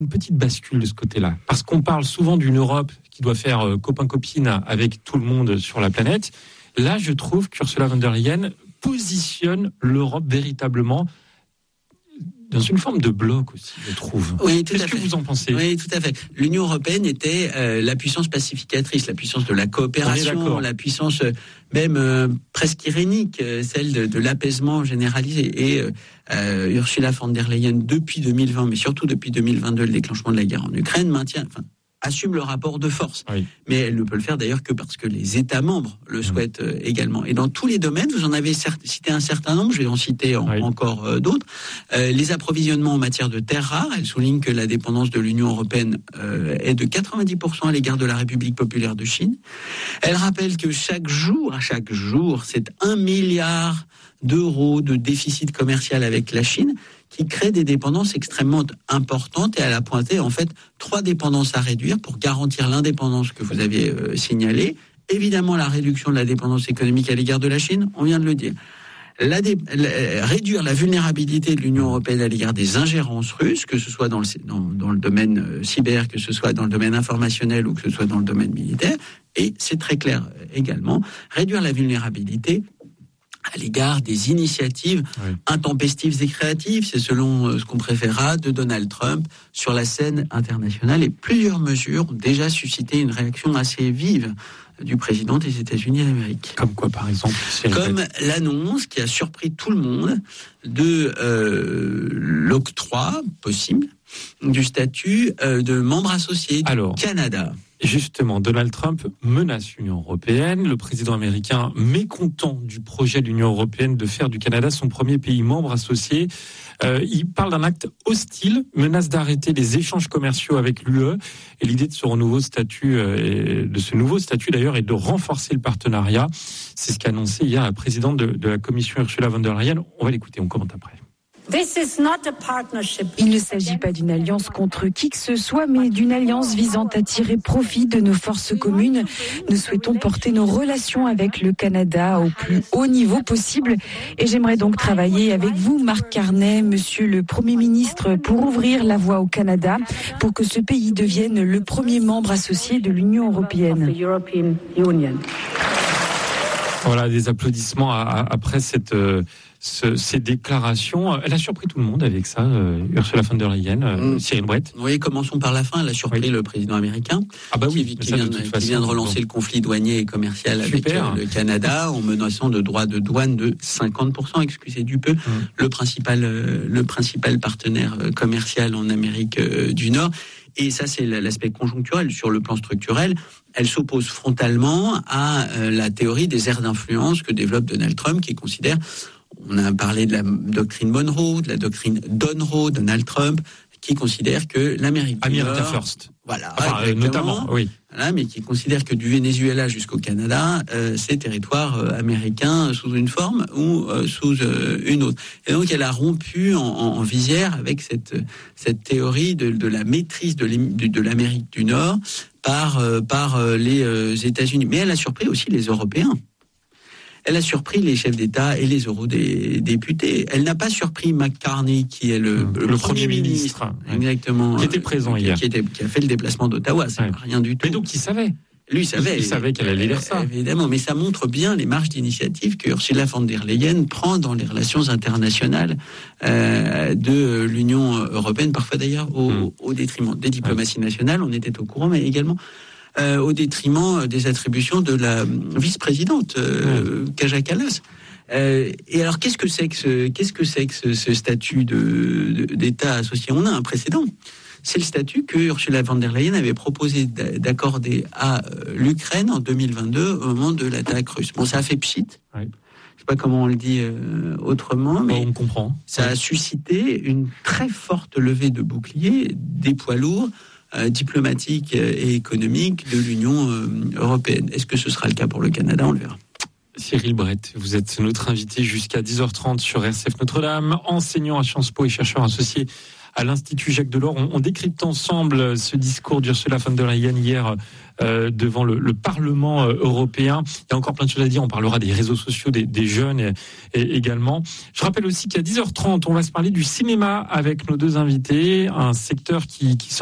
une petite bascule de ce côté-là. Parce qu'on parle souvent d'une Europe qui doit faire copain-copine avec tout le monde sur la planète. Là, je trouve qu'Ursula von der Leyen positionne l'Europe véritablement dans une forme de bloc aussi, je trouve. Oui, tout à fait. Qu'est-ce que vous en pensez ? Oui, tout à fait. L'Union européenne était la puissance pacificatrice, la puissance de la coopération, la puissance même presque irénique, celle de l'apaisement généralisé. Et Ursula von der Leyen, depuis 2020, mais surtout depuis 2022, le déclenchement de la guerre en Ukraine, assume le rapport de force. Oui. Mais elle ne peut le faire d'ailleurs que parce que les États membres le souhaitent également. Et dans tous les domaines, vous en avez cité un certain nombre, je vais en citer encore d'autres. Les approvisionnements en matière de terres rares, elle souligne que la dépendance de l'Union européenne est de 90% à l'égard de la République populaire de Chine. Elle rappelle que chaque jour, c'est 1 milliard d'euros de déficit commercial avec la Chine, qui crée des dépendances extrêmement importantes, et elle a pointé en fait 3 dépendances à réduire pour garantir l'indépendance que vous aviez signalée. Évidemment, la réduction de la dépendance économique à l'égard de la Chine, on vient de le dire. Réduire la vulnérabilité de l'Union européenne à l'égard des ingérences russes, que ce soit dans le domaine cyber, que ce soit dans le domaine informationnel ou que ce soit dans le domaine militaire. Et c'est très clair également, réduire la vulnérabilité à l'égard des initiatives intempestives et créatives, c'est selon ce qu'on préférera, de Donald Trump sur la scène internationale. Et plusieurs mesures ont déjà suscité une réaction assez vive du président des États-Unis d'Amérique. Comme quoi, par exemple ? Comme l'annonce qui a surpris tout le monde de l'octroi possible du statut de membre associé du Canada. Justement, Donald Trump menace l'Union européenne. Le président américain, mécontent du projet de l'Union européenne de faire du Canada son premier pays membre associé, il parle d'un acte hostile, menace d'arrêter les échanges commerciaux avec l'UE. Et l'idée de ce nouveau statut d'ailleurs, est de renforcer le partenariat. C'est ce qu'a annoncé hier la présidente de la Commission, Ursula von der Leyen. On va l'écouter, on commente après. Il ne s'agit pas d'une alliance contre qui que ce soit, mais d'une alliance visant à tirer profit de nos forces communes. Nous souhaitons porter nos relations avec le Canada au plus haut niveau possible. Et j'aimerais donc travailler avec vous, Mark Carney, monsieur le Premier ministre, pour ouvrir la voie au Canada, pour que ce pays devienne le premier membre associé de l'Union européenne. Voilà, des applaudissements après ces déclarations. Elle a surpris tout le monde avec ça, Ursula von der Leyen, Cyril Brett. Oui, commençons par la fin. Elle a surpris le président américain, qui vient de relancer le conflit douanier et commercial avec le Canada en menaçant de droits de douane de 50%, excusez du peu, le principal partenaire commercial en Amérique du Nord. Et ça, c'est l'aspect conjoncturel. Sur le plan structurel, elle s'oppose frontalement à la théorie des aires d'influence que développe Donald Trump, qui considère, on a parlé de la doctrine Monroe, de la doctrine Donroe, Donald Trump, qui considère que l'Amérique du Nord... America First. Voilà, notamment, oui. Voilà, mais qui considère que du Venezuela jusqu'au Canada, c'est territoire américain sous une forme ou sous une autre. Et donc, elle a rompu en visière avec cette théorie de la maîtrise de l'Amérique du Nord par les États-Unis. Mais elle a surpris aussi les Européens. Elle a surpris les chefs d'État et les eurodéputés. Elle n'a pas surpris McCartney, qui est le Premier ministre. Exactement. Qui était présent hier. Qui a fait le déplacement d'Ottawa. C'est rien du tout. Mais donc, il savait. Lui, il savait qu'elle allait lire ça. Évidemment, mais ça montre bien les marges d'initiative que Ursula von der Leyen prend dans les relations internationales de l'Union européenne, parfois d'ailleurs au détriment des diplomaties nationales. On était au courant, mais également au détriment des attributions de la vice-présidente Kaja Kallas. Et alors, qu'est-ce que c'est que ce statut d'État associé ? On a un précédent. C'est le statut que Ursula von der Leyen avait proposé d'accorder à l'Ukraine en 2022 au moment de l'attaque russe. Bon, ça a fait pchit. Oui. Je sais pas comment on le dit autrement, mais on comprend. Ça a suscité une très forte levée de boucliers des poids lourds diplomatiques et économiques de l'Union européenne. Est-ce que ce sera le cas pour le Canada ? On le verra. Cyril Brett, vous êtes notre invité jusqu'à 10h30 sur RCF Notre-Dame, enseignant à Sciences Po et chercheur associé à l'Institut Jacques Delors. On décrypte ensemble ce discours d'Ursula von der Leyen hier devant le Parlement européen. Il y a encore plein de choses à dire. On parlera des réseaux sociaux, des jeunes et également. Je rappelle aussi qu'à 10h30, on va se parler du cinéma avec nos deux invités, un secteur qui